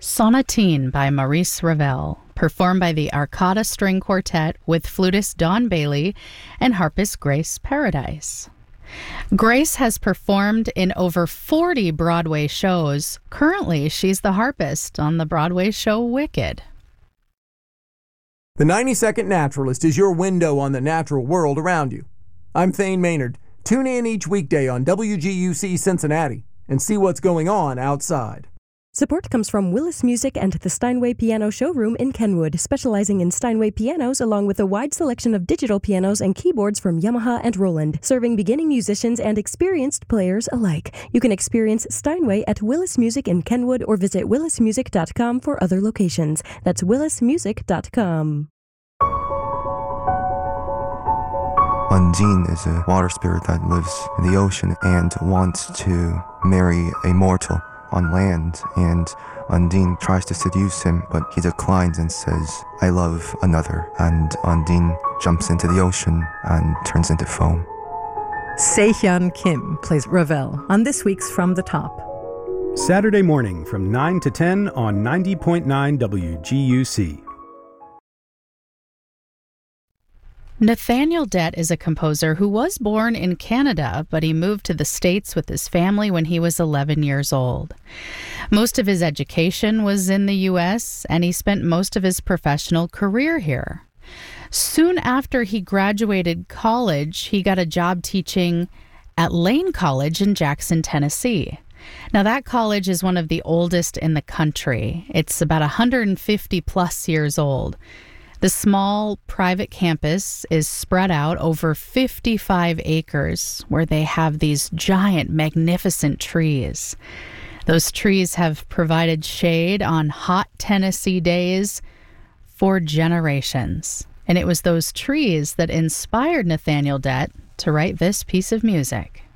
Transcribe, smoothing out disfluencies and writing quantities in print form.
Sonatine by Maurice Ravel, performed by the Arcada String Quartet with flutist Don Bailey and harpist Grace Paradise. Grace has performed in over 40 Broadway shows. Currently, she's the harpist on the Broadway show Wicked. The 90-Second Naturalist is your window on the natural world around you. I'm Thane Maynard. Tune in each weekday on WGUC Cincinnati and see what's going on outside. Support comes from Willis Music and the Steinway Piano Showroom in Kenwood, specializing in Steinway pianos along with a wide selection of digital pianos and keyboards from Yamaha and Roland, serving beginning musicians and experienced players alike. You can experience Steinway at Willis Music in Kenwood or visit willismusic.com for other locations. That's willismusic.com. Undine is a water spirit that lives in the ocean and wants to marry a mortal on land, and Undine tries to seduce him, but he declines and says, "I love another," and Undine jumps into the ocean and turns into foam. Se-Hyun Kim plays Ravel on this week's From the Top. Saturday morning from 9 to 10 on 90.9 WGUC. Nathaniel Dett is a composer who was born in Canada, but he moved to the States with his family when he was 11 years old. Most of his education was in the U.S., and he spent most of his professional career here. Soon after he graduated college, he got a job teaching at Lane College in Jackson, Tennessee. Now, that college is one of the oldest in the country. It's about 150 plus years old. The small private campus is spread out over 55 acres where they have these giant, magnificent trees. Those trees have provided shade on hot Tennessee days for generations. And it was those trees that inspired Nathaniel Dett to write this piece of music.